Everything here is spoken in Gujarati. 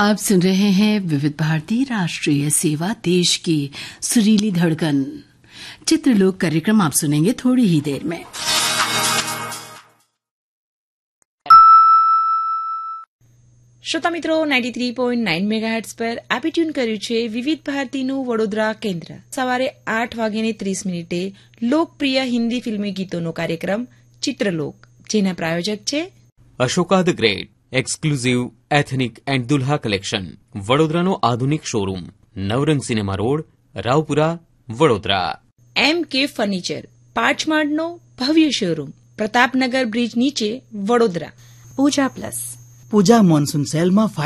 आप सुन रहे हैं विविध भारती राष्ट्रीय सेवा, देश की सुरीली धड़कन। चित्रलोक कार्यक्रम आप सुनेंगे थोड़ी ही देर में। શ્રોતા મિત્રો 93.9 મેગાહર્ટ્ઝ પર આપે ટ્યુન કર્યું છે વિવિધ ભારતીનું વડોદરા કેન્દ્ર। સવારે 8:30 લોકપ્રિય હિન્દી ફિલ્મી ગીતોનો કાર્યક્રમ ચિત્રલોક, જેના પ્રાયોજક છે Ashoka the great exclusive ethnic and Dulha collection, વડોદરાનો આધુનિક શોરૂમ, નવરંગ cinema road, Raopura, Vadodara. MK furniture, પાંચમાળનો ભવ્ય શોરૂમ, પ્રતાપનગર બ્રિજ નીચે, વડોદરા। પૂજા પ્લસ, પૂજા મોન્સૂન સેલમાં